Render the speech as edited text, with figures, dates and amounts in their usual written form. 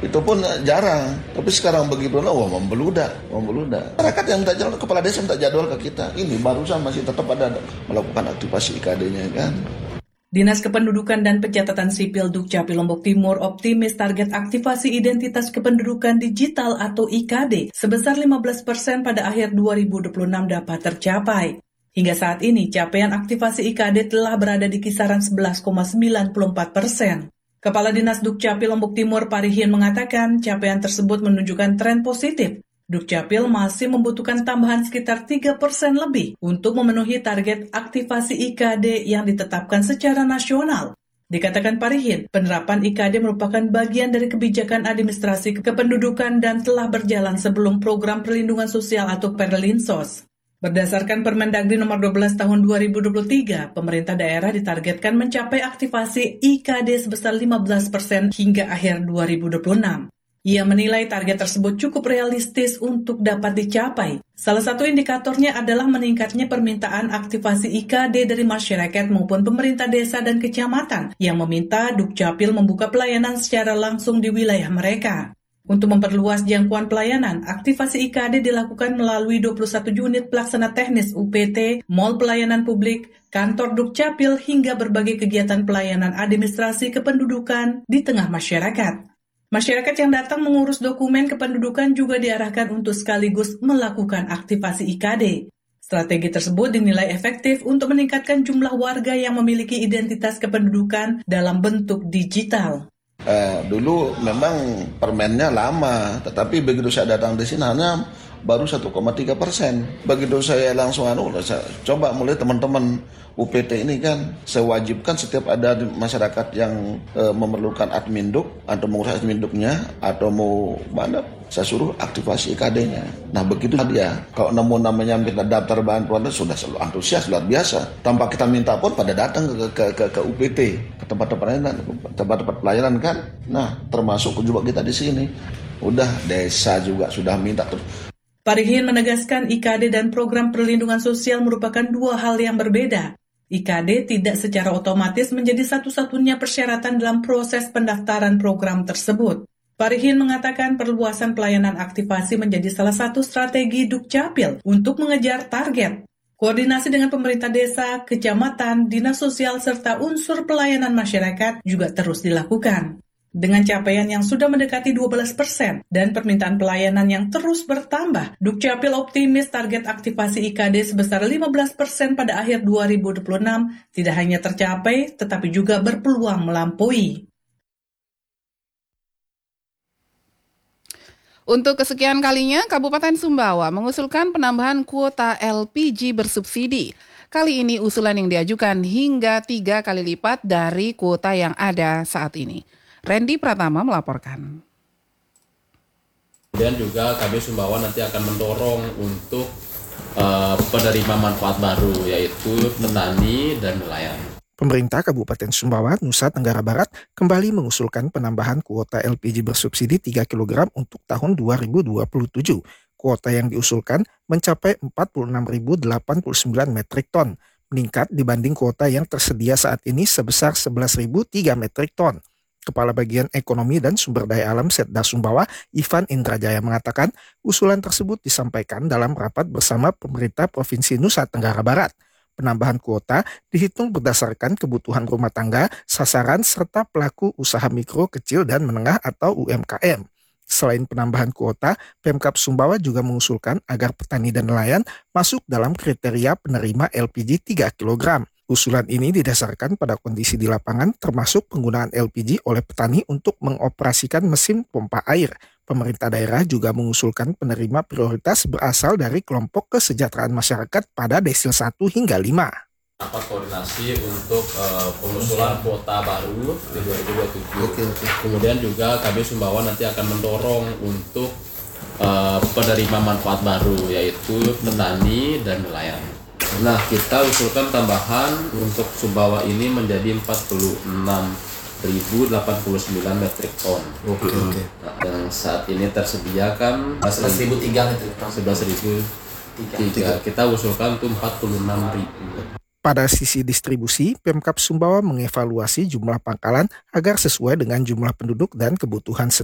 Itu pun jarang. Tapi sekarang begitu, wah membeludak. Masyarakat yang minta jadwal, kepala desa minta jadwal ke kita. Ini barusan masih tetap ada melakukan aktivasi IKD-nya kan. Dinas Kependudukan dan Pencatatan Sipil Dukcapil Lombok Timur optimis target aktivasi identitas kependudukan digital atau IKD sebesar 15% pada akhir 2026 dapat tercapai. Hingga saat ini, capaian aktivasi IKD telah berada di kisaran 11,94%. Kepala Dinas Dukcapil Lombok Timur Parihin mengatakan capaian tersebut menunjukkan tren positif. Dukcapil masih membutuhkan tambahan sekitar 3% lebih untuk memenuhi target aktivasi IKD yang ditetapkan secara nasional. Dikatakan Parihin, penerapan IKD merupakan bagian dari kebijakan administrasi kependudukan dan telah berjalan sebelum program perlindungan sosial atau Perlinsos. Berdasarkan Permendagri nomor 12 tahun 2023, pemerintah daerah ditargetkan mencapai aktivasi IKD sebesar 15% hingga akhir 2026. Ia menilai target tersebut cukup realistis untuk dapat dicapai. Salah satu indikatornya adalah meningkatnya permintaan aktivasi IKD dari masyarakat maupun pemerintah desa dan kecamatan yang meminta Dukcapil membuka pelayanan secara langsung di wilayah mereka. Untuk memperluas jangkauan pelayanan, aktivasi IKD dilakukan melalui 21 unit pelaksana teknis UPT, mall pelayanan publik, kantor Dukcapil hingga berbagai kegiatan pelayanan administrasi kependudukan di tengah masyarakat. Masyarakat yang datang mengurus dokumen kependudukan juga diarahkan untuk sekaligus melakukan aktivasi IKD. Strategi tersebut dinilai efektif untuk meningkatkan jumlah warga yang memiliki identitas kependudukan dalam bentuk digital. Dulu memang permennya lama, tetapi begitu saya datang di sini hanya baru 1,3%. Begitu saya langsung saya coba mulai teman-teman UPT ini kan, saya wajibkan setiap ada masyarakat yang memerlukan adminduk atau mengurus adminduknya atau mau mana, saya suruh aktivasi IKD-nya. Nah begitu dia, kalau namanya minta daftar bantuan sudah selalu antusias luar biasa. Tanpa kita minta pun pada datang ke UPT, ke tempat-tempat pelayanan kan. Nah termasuk juga kita di sini, udah desa juga sudah minta terus. Parihin menegaskan IKD dan program perlindungan sosial merupakan dua hal yang berbeda. IKD tidak secara otomatis menjadi satu-satunya persyaratan dalam proses pendaftaran program tersebut. Parihin mengatakan perluasan pelayanan aktivasi menjadi salah satu strategi Dukcapil untuk mengejar target. Koordinasi dengan pemerintah desa, kecamatan, dinas sosial, serta unsur pelayanan masyarakat juga terus dilakukan. Dengan capaian yang sudah mendekati 12% dan permintaan pelayanan yang terus bertambah, Dukcapil optimis target aktivasi IKD sebesar 15% pada akhir 2026 tidak hanya tercapai, tetapi juga berpeluang melampaui. Untuk kesekian kalinya, Kabupaten Sumbawa mengusulkan penambahan kuota LPG bersubsidi. Kali ini usulan yang diajukan hingga 3 kali lipat dari kuota yang ada saat ini. Randy Pratama melaporkan. Kemudian juga KB Sumbawa nanti akan mendorong untuk penerima manfaat baru, yaitu petani dan nelayan. Pemerintah Kabupaten Sumbawa, Nusa Tenggara Barat kembali mengusulkan penambahan kuota LPG bersubsidi 3 kg untuk tahun 2027. Kuota yang diusulkan mencapai 46.089 metrik ton, meningkat dibanding kuota yang tersedia saat ini sebesar 11.003 metrik ton. Kepala Bagian Ekonomi dan Sumber Daya Alam Setda Sumbawa, Ivan Indrajaya mengatakan usulan tersebut disampaikan dalam rapat bersama pemerintah Provinsi Nusa Tenggara Barat. Penambahan kuota dihitung berdasarkan kebutuhan rumah tangga, sasaran, serta pelaku usaha mikro, kecil, dan menengah atau UMKM. Selain penambahan kuota, Pemkab Sumbawa juga mengusulkan agar petani dan nelayan masuk dalam kriteria penerima LPG 3 kg. Usulan ini didasarkan pada kondisi di lapangan termasuk penggunaan LPG oleh petani untuk mengoperasikan mesin pompa air. Pemerintah daerah juga mengusulkan penerima prioritas berasal dari kelompok kesejahteraan masyarakat pada desil 1 hingga 5. Rapat koordinasi untuk pengusulan kuota baru di 2027. Kemudian juga KB Sumbawa nanti akan mendorong untuk penerima manfaat baru, yaitu petani dan nelayan. Nah, kita usulkan tambahan untuk Sumbawa ini menjadi 46.089 metrik ton. Oke. Nah, yang saat ini tersedia kan 11.003 metrik ton. 11.003. Kita usulkan itu 46.000. Pada sisi distribusi, Pemkab Sumbawa mengevaluasi jumlah pangkalan agar sesuai dengan jumlah penduduk dan kebutuhan